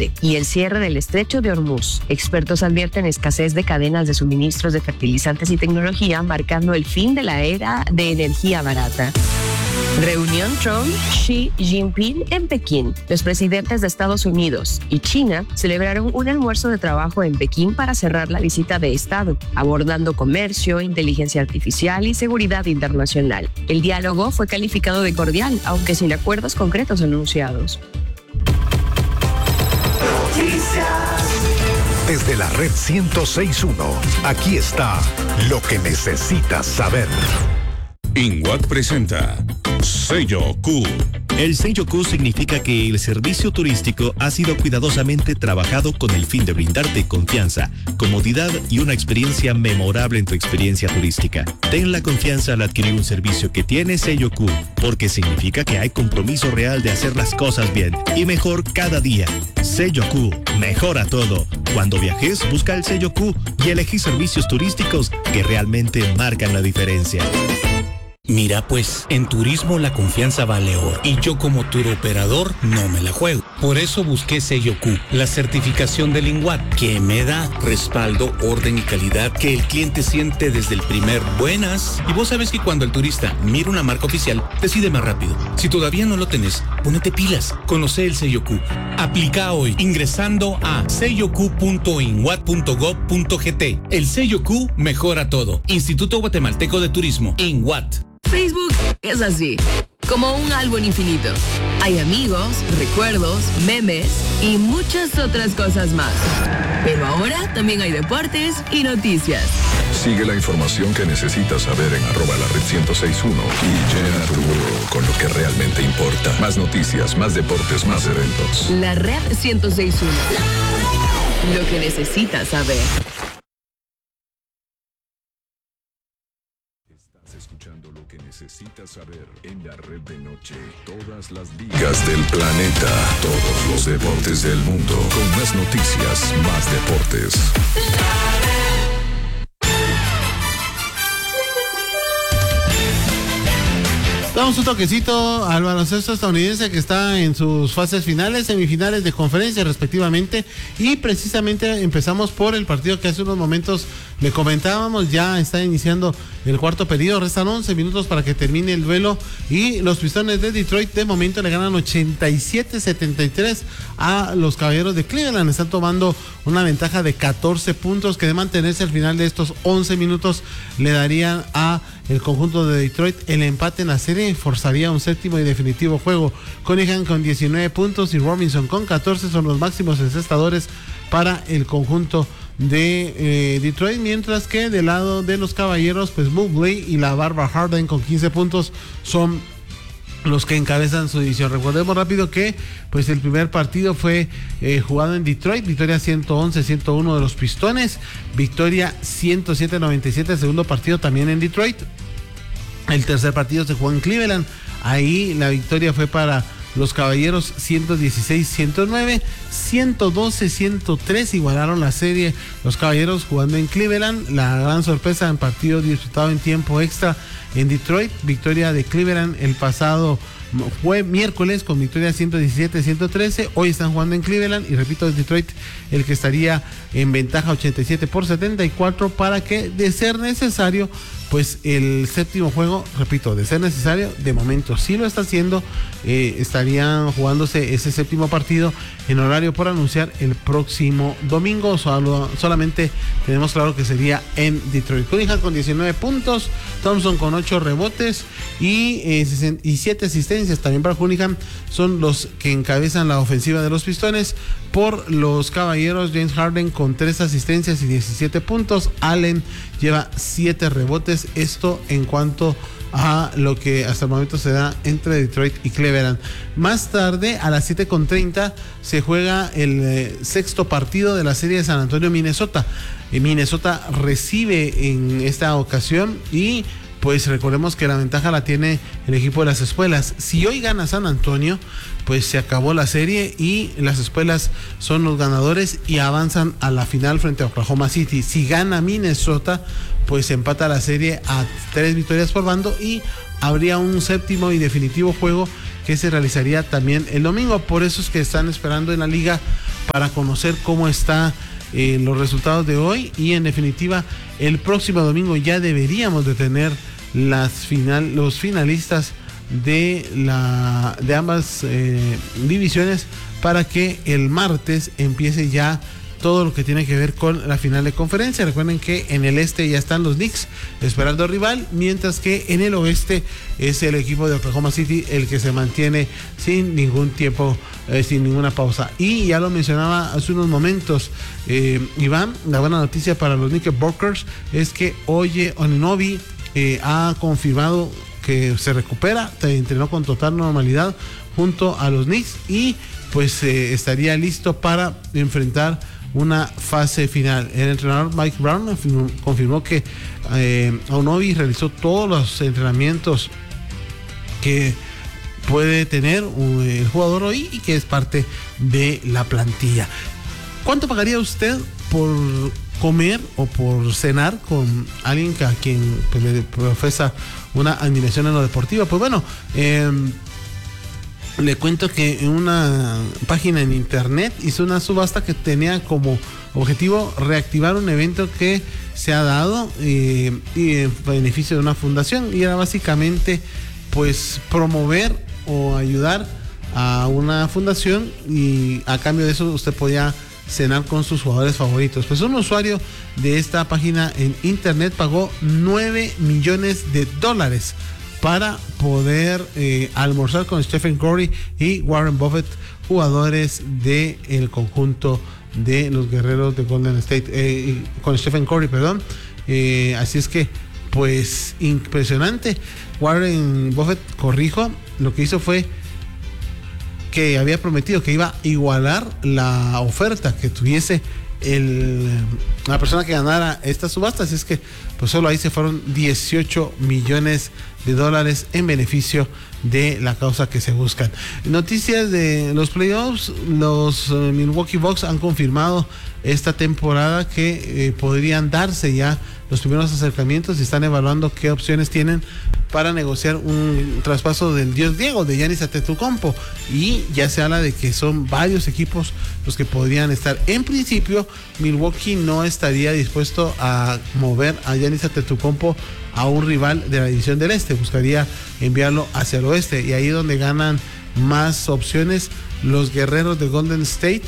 Norte y el cierre del estrecho de Hormuz. Expertos advierten escasez de cadenas de suministros de fertilizantes y tecnología, marcando el fin de la era de energía barata. Reunión Trump-Xi Jinping en Pekín. Los presidentes de Estados Unidos y China celebraron un almuerzo de trabajo en Pekín para cerrar la visita de Estado, abordando comercio, inteligencia artificial y seguridad internacional. El diálogo fue calificado de cordial, aunque sin acuerdos concretos anunciados. Desde la red 106.1, aquí está lo que necesitas saber. INWAT presenta Sello Q. El sello Q significa que el servicio turístico ha sido cuidadosamente trabajado con el fin de brindarte confianza, comodidad y una experiencia memorable en tu experiencia turística. Ten la confianza al adquirir un servicio que tiene sello Q, porque significa que hay compromiso real de hacer las cosas bien y mejor cada día. Sello Q, mejora todo. Cuando viajes, busca el sello Q y elegí servicios turísticos que realmente marcan la diferencia. Mira pues, en turismo la confianza vale oro y yo como tour operador no me la juego. Por eso busqué Sello Q, la certificación del INWAT, que me da respaldo, orden y calidad que el cliente siente desde el primer buenas. Y vos sabes que cuando el turista mira una marca oficial, decide más rápido. Si todavía no lo tenés, ponete pilas. Conoce el Sello Q. Aplica hoy ingresando a selloq.inwat.gov.gt. El Sello Q mejora todo. Instituto Guatemalteco de Turismo, INWAT. Facebook es así, como un álbum infinito. Hay amigos, recuerdos, memes y muchas otras cosas más. Pero ahora también hay deportes y noticias. Sigue la información que necesitas saber en @lared1061 y llena tu muro con lo que realmente importa. Más noticias, más deportes, más eventos. La Red 106.1. Lo que necesitas saber. Necesitas saber en la red de noche. Todas las ligas del planeta, todos los deportes del mundo, con más noticias, más deportes. Damos un toquecito al baloncesto estadounidense que está en sus fases finales, semifinales de conferencia respectivamente, y precisamente empezamos por el partido que hace unos momentos le comentábamos. Ya está iniciando el cuarto periodo, restan 11 minutos para que termine el duelo y los Pistones de Detroit de momento le ganan 87-73 a los Caballeros de Cleveland. Están tomando una ventaja de 14 puntos que, de mantenerse al final de estos 11 minutos, le darían a el conjunto de Detroit el empate en la serie y forzaría un séptimo y definitivo juego. Cunningham con 19 puntos y Robinson con 14 son los máximos encestadores para el conjunto de Detroit, mientras que del lado de los Caballeros, pues Mobley y la Barba Harden con 15 puntos son los que encabezan su división. Recordemos rápido que pues el primer partido fue jugado en Detroit, victoria 111-101 de los Pistones, victoria 107-97 el segundo partido también en Detroit. El tercer partido se jugó en Cleveland, ahí la victoria fue para los Caballeros 116-109, 112-103 igualaron la serie los Caballeros jugando en Cleveland. La gran sorpresa en partido disputado en tiempo extra en Detroit, victoria de Cleveland el pasado fue miércoles con victoria 117-113. Hoy están jugando en Cleveland y repito, es Detroit el que estaría en ventaja 87-74 para que, de ser necesario, pues el séptimo juego, repito, de ser necesario, de momento sí lo está haciendo, estarían jugándose ese séptimo partido en horario por anunciar el próximo domingo. Solamente tenemos claro que sería en Detroit. Cunningham con 19 puntos, Thompson con 8 rebotes y 7 asistencias también para Cunningham, son los que encabezan la ofensiva de los Pistones. Por los Caballeros, James Harden con 3 asistencias y 17 puntos, Allen lleva 7 rebotes. Esto en cuanto a lo que hasta el momento se da entre Detroit y Cleveland. Más tarde, a las 7:30, se juega el sexto partido de la serie de San Antonio-Minnesota. Minnesota recibe en esta ocasión y pues recordemos que la ventaja la tiene el equipo de las Espuelas. Si hoy gana San Antonio, pues se acabó la serie y las Espuelas son los ganadores y avanzan a la final frente a Oklahoma City. Si gana Minnesota, pues empata la serie a 3 victorias por bando y habría un séptimo y definitivo juego que se realizaría también el domingo. Por eso es que están esperando en la liga para conocer cómo están los resultados de hoy, y en definitiva el próximo domingo ya deberíamos de tener los finalistas de ambas divisiones, para que el martes empiece ya todo lo que tiene que ver con la final de conferencia. Recuerden que en el este ya están los Knicks esperando rival, mientras que en el oeste es el equipo de Oklahoma City el que se mantiene sin ningún tiempo, sin ninguna pausa. Y ya lo mencionaba hace unos momentos, Iván, la buena noticia para los Knickerbockers es que Oye Anunoby ha confirmado que se recupera, entrenó con total normalidad junto a los Knicks, y pues estaría listo para enfrentar una fase final. El entrenador Mike Brown confirmó que Anunoby realizó todos los entrenamientos que puede tener el jugador hoy y que es parte de la plantilla. ¿Cuánto pagaría usted por comer o por cenar con alguien a quien pues, le profesa una admiración en lo deportivo? Pues bueno, le cuento que en una página en internet hizo una subasta que tenía como objetivo reactivar un evento que se ha dado y en beneficio de una fundación, y era básicamente pues promover o ayudar a una fundación, y a cambio de eso usted podía cenar con sus jugadores favoritos. Pues un usuario de esta página en internet pagó $9 millones para poder almorzar con Stephen Curry y Warren Buffett, jugadores del conjunto de los guerreros de Golden State, con Stephen Curry, perdón. Así es que, pues, impresionante. Warren Buffett, corrijo, lo que hizo fue que había prometido que iba a igualar la oferta que tuviese la persona que ganara esta subasta. Así es que pues solo ahí se fueron $18 millones en beneficio de la causa que se buscan. Noticias de los playoffs: los Milwaukee Bucks han confirmado esta temporada que podrían darse ya los primeros acercamientos y están evaluando qué opciones tienen para negociar un traspaso del dios griego, de Giannis Antetokounmpo, y ya se habla de que son varios equipos los que podrían estar. En principio, Milwaukee no estaría dispuesto a mover a Giannis Antetokounmpo a un rival de la división del este, buscaría enviarlo hacia el oeste, y ahí es donde ganan más opciones los guerreros de Golden State,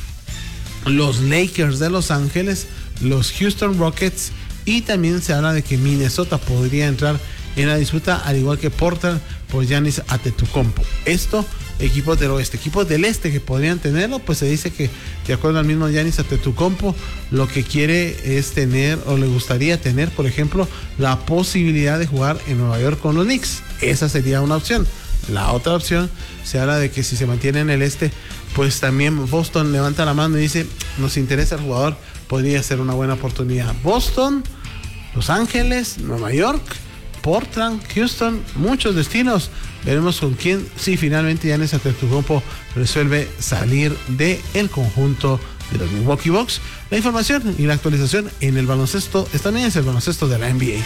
los Lakers de Los Ángeles, los Houston Rockets, y también se habla de que Minnesota podría entrar en la disputa, al igual que Portland, por Giannis Antetokounmpo. Esto, equipos del oeste. Equipos del este que podrían tenerlo, pues se dice que, de acuerdo al mismo Giannis Antetokounmpo, lo que quiere es tener, o le gustaría tener, por ejemplo, la posibilidad de jugar en Nueva York con los Knicks. Esa sería una opción. La otra opción, se habla de que si se mantiene en el este, pues también Boston levanta la mano y dice, nos interesa el jugador, podría ser una buena oportunidad. Boston, Los Ángeles, Nueva York, Portland, Houston, muchos destinos. Veremos con quién, si finalmente Giannis Antetokounmpo resuelve salir del conjunto de los Milwaukee Bucks. La información y la actualización en el baloncesto también es el baloncesto de la NBA.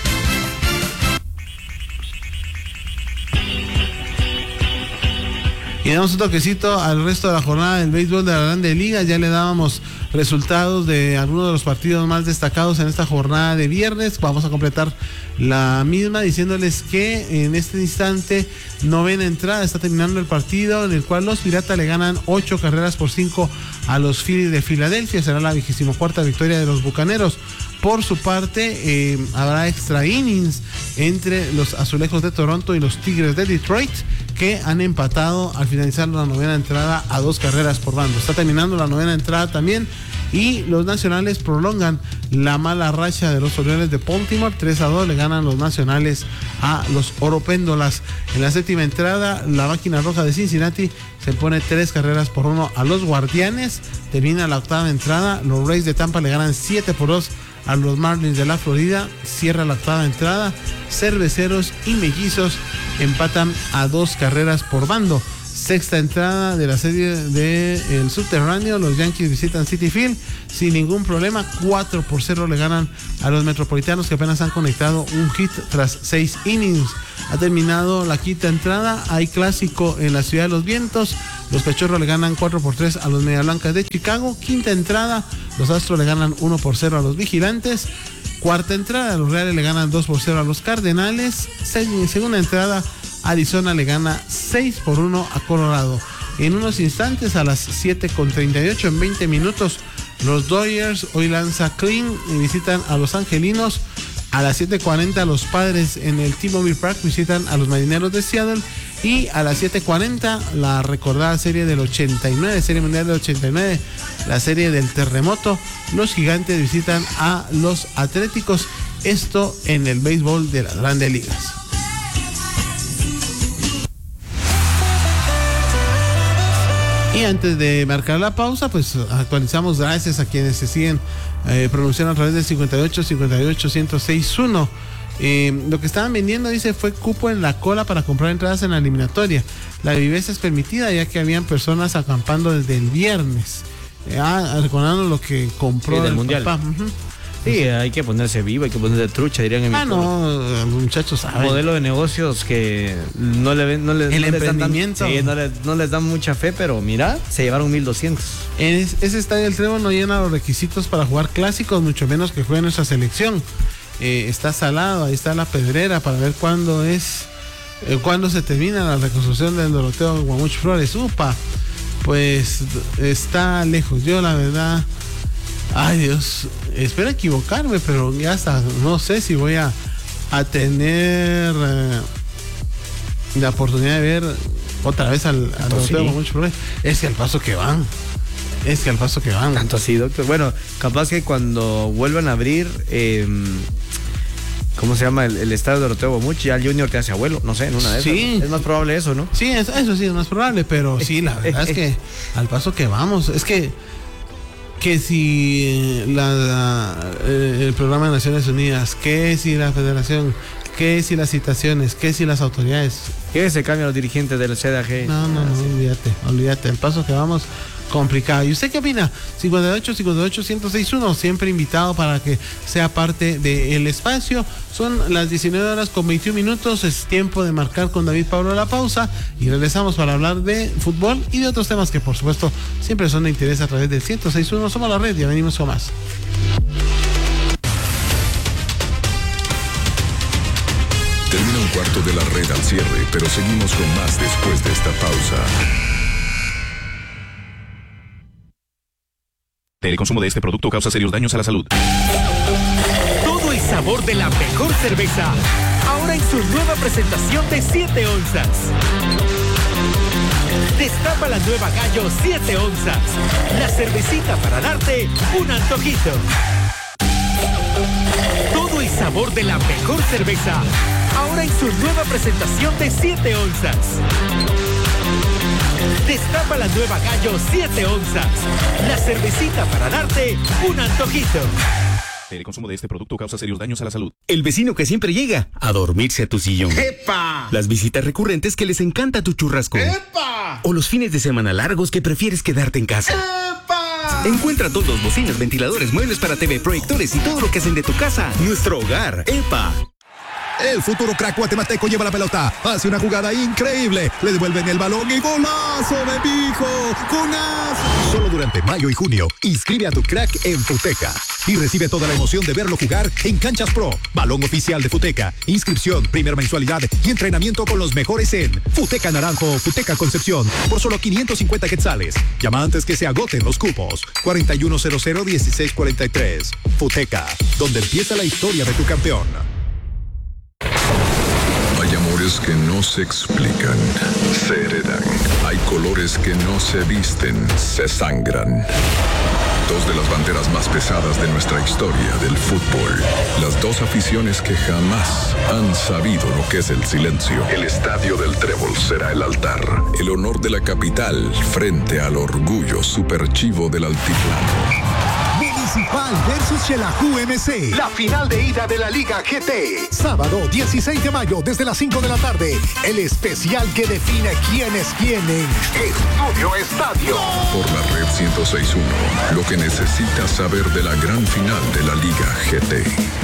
Y damos un toquecito al resto de la jornada del béisbol de la Grande Liga. Ya le dábamos resultados de algunos de los partidos más destacados en esta jornada de viernes. Vamos a completar la misma diciéndoles que en este instante, novena entrada, está terminando el partido en el cual los Piratas le ganan 8-5 a los Phillies de Filadelfia. Será la 24ª victoria de los Bucaneros. Por su parte, habrá extra innings entre los Azulejos de Toronto y los Tigres de Detroit, que han empatado al finalizar la novena entrada a 2 carreras por bando. Está terminando la novena entrada también, y los Nacionales prolongan la mala racha de los Orioles de Baltimore. 3-2 le ganan los Nacionales a los Oropéndolas. En la séptima entrada, la Máquina Roja de Cincinnati se pone 3-1 a los Guardianes. Termina la octava entrada, los Rays de Tampa le ganan 7-2 a los Marlins de la Florida. Cierra la octava entrada, Cerveceros y Mellizos empatan a 2 carreras por bando. Sexta entrada de la serie del subterráneo. Los Yankees visitan Citi Field sin ningún problema. 4-0 le ganan a los Metropolitanos, que apenas han conectado un hit tras 6 innings. Ha terminado la quinta entrada. Hay clásico en la Ciudad de los Vientos. Los Cachorros le ganan 4-3 a los Media Blancas de Chicago. Quinta entrada, los Astros le ganan 1-0 a los Vigilantes. Cuarta entrada, los Reales le ganan 2-0 a los Cardenales. Segunda entrada, Arizona le gana 6-1 a Colorado. En unos instantes, a las 7:38, en 20 minutos, los Dodgers hoy lanza Clean y visitan a los Angelinos. A las 7:40, los Padres en el T-Mobile Park visitan a los Marineros de Seattle. Y a las 7:40, la recordada serie del 89, serie mundial del 89, la serie del terremoto, los Gigantes visitan a los Atléticos. Esto en el béisbol de las Grandes Ligas. Y antes de marcar la pausa, pues actualizamos, gracias a quienes se siguen pronunciando a través del 58-58-1061. Lo que estaban vendiendo, dice, fue cupo en la cola para comprar entradas en la eliminatoria. La viveza es permitida, ya que habían personas acampando desde el viernes. Recordando lo que compró del Mundial. Papá. Sí, hay que ponerse vivo, hay que ponerse trucha, dirían en mi pueblo. No, muchachos saben. Modelo de negocios que no le ven, el emprendimiento. No les dan mucha fe, pero mira, se llevaron 1,200. Ese estadio del Trébol no llena los requisitos para jugar clásicos, mucho menos que juegue nuestra selección. Está salado, ahí está la pedrera para ver cuándo se termina la reconstrucción del Doroteo Guamuch Flores. Pues está lejos. Yo la verdad, ay Dios, espero equivocarme, pero ya hasta no sé si voy a tener la oportunidad de ver otra vez al Doroteo Guamuch Flores. Es que al paso que van. Tanto así, doctor. Bueno, capaz que cuando vuelvan a abrir, ¿cómo se llama? El estadio de Doroteo Guamuch, ya el Junior te hace abuelo, no sé, en una de esas. Sí. Es más probable eso, ¿no? Sí, eso sí es más probable, pero sí, la verdad es que al paso que vamos, es que si el programa de Naciones Unidas, que si la Federación, que si las citaciones, que si las autoridades. Que se cambian los dirigentes del CDAG. No, olvídate, el paso que vamos, complicado. ¿Y usted qué opina? 58-58-1061, siempre invitado para que sea parte del espacio. Son las 19:21. Es tiempo de marcar con David Pablo la pausa y regresamos para hablar de fútbol y de otros temas que por supuesto siempre son de interés a través del 1061. Somos la red, ya venimos con más. Termina un cuarto de la red al cierre, pero seguimos con más después de esta pausa. El consumo de este producto causa serios daños a la salud. Todo el sabor de la mejor cerveza, ahora en su nueva presentación de 7 onzas. Destapa la nueva Gallo 7 onzas, la cervecita para darte un antojito. Todo el sabor de la mejor cerveza, ahora en su nueva presentación de 7 onzas. Destapa la nueva Gallo 7 onzas, la cervecita para darte un antojito. El consumo de este producto causa serios daños a la salud. El vecino que siempre llega a dormirse a tu sillón. ¡Epa! Las visitas recurrentes que les encanta tu churrasco. ¡Epa! O los fines de semana largos que prefieres quedarte en casa. ¡Epa! Encuentra todos, bocinas, ventiladores, muebles para TV, proyectores y todo lo que hacen de tu casa nuestro hogar. ¡Epa! El futuro crack guatemalteco lleva la pelota, hace una jugada increíble, le devuelven el balón y ¡golazo de Pijo! ¡Golazo! Solo durante mayo y junio, inscribe a tu crack en Futeca y recibe toda la emoción de verlo jugar en Canchas Pro, balón oficial de Futeca, inscripción, primera mensualidad y entrenamiento con los mejores en Futeca Naranjo, Futeca Concepción, por solo 550 quetzales. Llama antes que se agoten los cupos. 4100-1643. Futeca, donde empieza la historia de tu campeón. Hay amores que no se explican, se heredan. Hay colores que no se visten, se sangran. Dos de las banderas más pesadas de nuestra historia del fútbol. Las dos aficiones que jamás han sabido lo que es el silencio. El estadio del Trébol será el altar. El honor de la capital frente al orgullo superchivo del altiplano. Municipal versus Xelajú MC. La final de ida de la Liga GT. Sábado 16 de mayo desde las 5 de la tarde. El especial que define quién es quién en Estudio Estadio. Por la red 106.1. Lo que necesitas saber de la gran final de la Liga GT.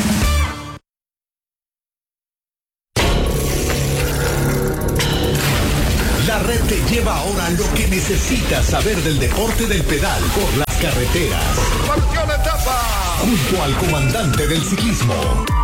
La red te lleva ahora lo que necesitas saber del deporte del pedal por las carreteras. Junto al comandante del ciclismo,